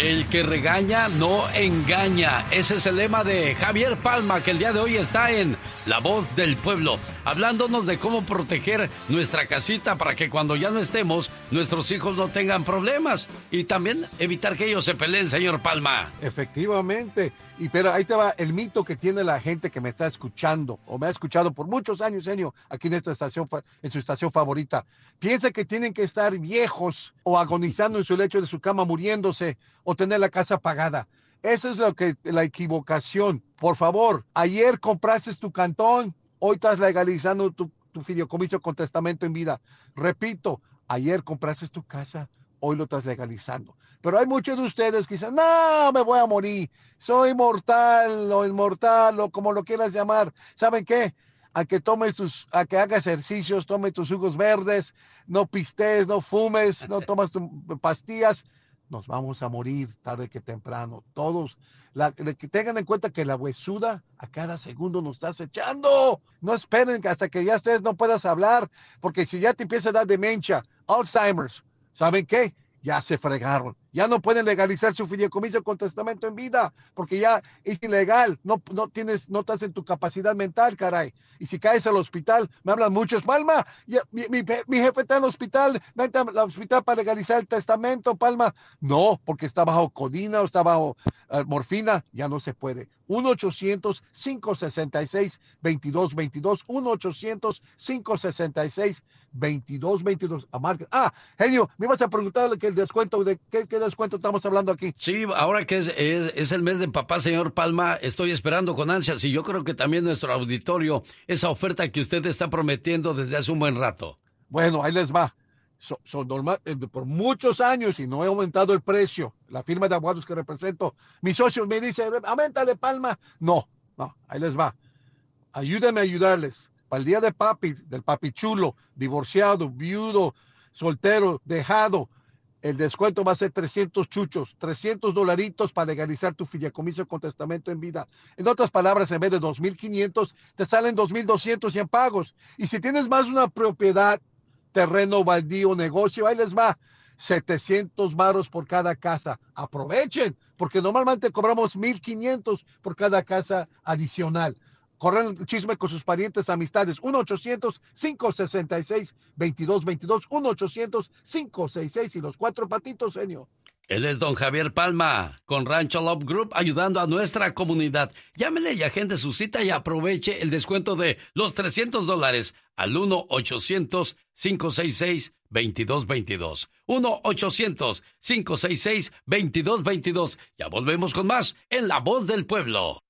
El que regaña no engaña. Ese es el lema de Javier Palma, que el día de hoy está en La Voz del Pueblo, hablándonos de cómo proteger nuestra casita para que cuando ya no estemos, nuestros hijos no tengan problemas. Y también evitar que ellos se peleen, señor Palma. Efectivamente. Pero ahí te va el mito que tiene la gente que me está escuchando, o me ha escuchado por muchos años, genio, aquí en esta estación, en su estación favorita. Piensa que tienen que estar viejos o agonizando en su lecho de su cama, muriéndose, o tener la casa pagada. Eso es la equivocación. Por favor, ayer compraste tu cantón, hoy estás legalizando tu fideicomiso con testamento en vida. Repito, ayer compraste tu casa, hoy lo estás legalizando. Pero hay muchos de ustedes que dicen, no, me voy a morir, soy mortal o inmortal o como lo quieras llamar. ¿Saben qué? A que hagas ejercicios, tomes tus jugos verdes, no pistees, no fumes, no tomas pastillas, nos vamos a morir tarde que temprano, todos. Que tengan en cuenta que la huesuda a cada segundo nos está acechando. No esperen hasta que ya estés, no puedas hablar, porque si ya te empieza a dar demencia, Alzheimer's, ¿saben qué? Ya se fregaron. Ya no pueden legalizar su fideicomiso con testamento en vida, porque ya es ilegal. No estás en tu capacidad mental, caray. Y si caes al hospital, me hablan muchos, Palma, mi jefe está en el hospital, vente al hospital para legalizar el testamento, Palma. No, porque está bajo codina o está bajo morfina, ya no se puede. 1-800-566-2222, 1-800-566-2222. Genio, me ibas a preguntar que el descuento, ¿de qué descuento estamos hablando aquí? Sí, ahora que es el mes de papá, señor Palma, estoy esperando con ansias y yo creo que también nuestro auditorio, esa oferta que usted está prometiendo desde hace un buen rato. Bueno, ahí les va. Son normal, por muchos años y no he aumentado el precio. La firma de abogados que represento, mis socios me dicen, aumentale, Palma. No, ahí les va. Ayúdenme a ayudarles. Para el día de papi, del papi chulo, divorciado, viudo, soltero, dejado, el descuento va a ser 300 chuchos, $300 para legalizar tu fideicomiso con testamento en vida. En otras palabras, en vez de 2,500, te salen 2,200 en pagos. Y si tienes más de una propiedad, terreno, baldío, negocio, ahí les va, 700 varos por cada casa. Aprovechen, porque normalmente cobramos 1,500 por cada casa adicional. Corran el chisme con sus parientes, amistades. 1-800-566-2222, 1-800-566 y los 4 patitos, genio. Él es don Javier Palma, con Rancho Love Group, ayudando a nuestra comunidad. Llámele y agende su cita y aproveche el descuento de los $300 al 1-800-566-2222. 1-800-566-2222. Ya volvemos con más en La Voz del Pueblo.